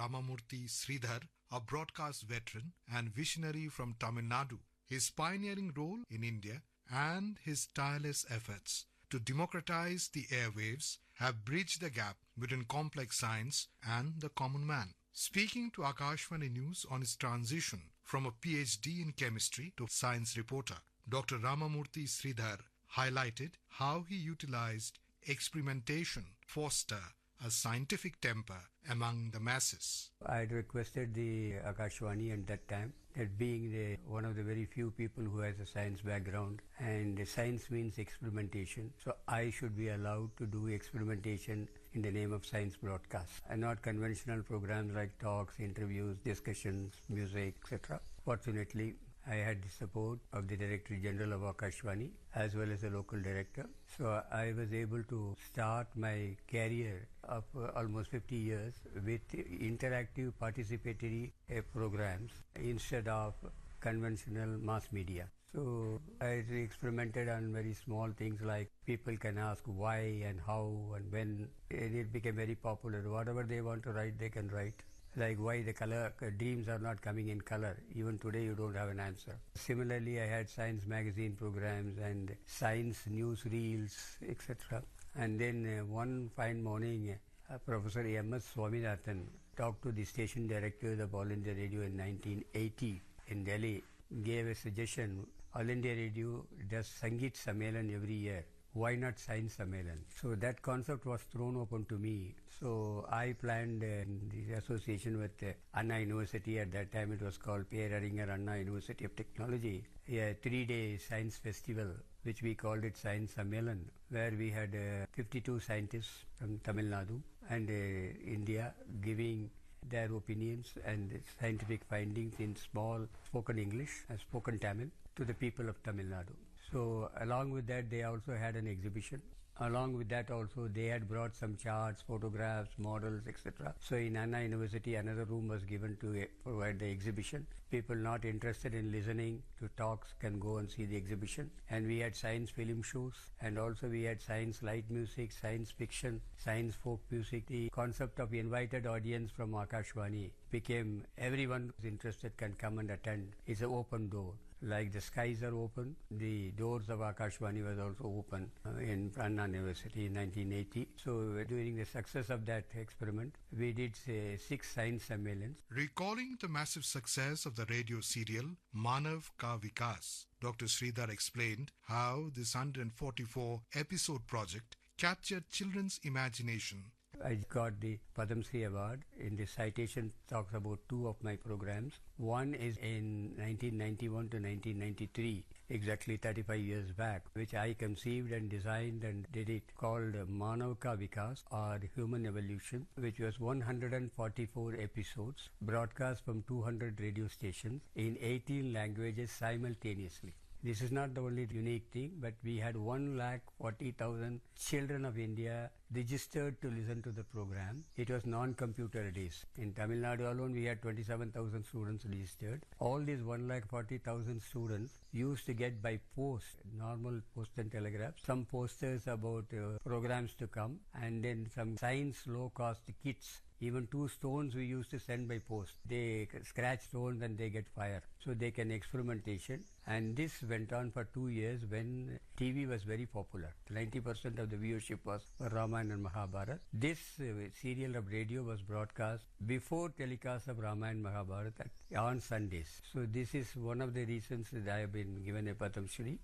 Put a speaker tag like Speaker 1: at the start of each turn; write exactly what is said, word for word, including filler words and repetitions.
Speaker 1: Ramamurthy Sridhar, a broadcast veteran and visionary from Tamil Nadu. His pioneering role in India and his tireless efforts to democratize the airwaves have bridged the gap between complex science and the common man. Speaking to Akashvani News on his transition from a P H D in chemistry to science reporter, Doctor Ramamurthy Sridhar highlighted how he utilized experimentation to foster a scientific temper among the masses.
Speaker 2: I had requested the Akashvani at that time that being the, one of the very few people who has a science background, and science means experimentation, so I should be allowed to do experimentation in the name of science broadcast and not conventional programs like talks, interviews, discussions, music, et cetera. Fortunately, I had the support of the Director General of Akashvani as well as the local director. So I was able to start my career of uh, almost fifty years with interactive participatory uh, programs instead of conventional mass media. So I experimented on very small things like people can ask why and how and when, and it became very popular. Whatever they want to write, they can write. Like why the color dreams are not coming in color. Even today you don't have an answer. Similarly, I had science magazine programs and science news reels, et cetera. And then uh, one fine morning, uh, Professor M S Swaminathan talked to the station directors of All India Radio in nineteen eighty in Delhi, gave a suggestion. All India Radio does Sangeet Sammelan every year. Why not Science Sammelan? So that concept was thrown open to me. So I planned uh, the association with uh, Anna University. At that time it was called Peraringer Anna University of Technology, a three-day science festival, which we called it Science Sammelan, where we had uh, fifty-two scientists from Tamil Nadu and uh, India giving their opinions and scientific findings in small spoken English and spoken Tamil to the people of Tamil Nadu. So along with that, they also had an exhibition. Along with that also, they had brought some charts, photographs, models, et cetera. So in Anna University, another room was given to uh, provide the exhibition. People not interested in listening to talks can go and see the exhibition. And we had science film shows, and also we had science light music, science fiction, science folk music. The concept of invited audience from Akashvani became everyone who's interested can come and attend. It's an open door. Like the skies are open, the doors of Akashvani was also open uh, in Anna University in nineteen eighty. So uh, during the success of that experiment, we did say, six science sammelans.
Speaker 1: Recalling the massive success of the radio serial Manav Ka Vikas, Doctor Sridhar explained how this one hundred forty-four episode project captured children's imagination.
Speaker 2: I got the Padam Shri Award. In the citation talks about two of my programs. One is in nineteen ninety-one to nineteen ninety-three, exactly thirty-five years back, which I conceived and designed and did it, called Manav Ka Vikas, or Human Evolution, which was one hundred forty-four episodes broadcast from two hundred radio stations in eighteen languages simultaneously. This is not the only unique thing, but we had one lakh forty thousand children of India registered to listen to the program. It was non-computer days. In Tamil Nadu alone, we had twenty-seven thousand students registered. All these one lakh forty thousand students used to get by post, normal post and telegraph, some posters about uh, programs to come, and then some science low-cost kits. Even two stones we used to send by post. They scratch stones and they get fire. So they can experimentation. And this went on for two years when T V was very popular. ninety percent of the viewership was for Ramayana and Mahabharata. This uh, serial of radio was broadcast before telecast of Ramayana and Mahabharata on Sundays. So this is one of the reasons that I have been given a Padam Shri.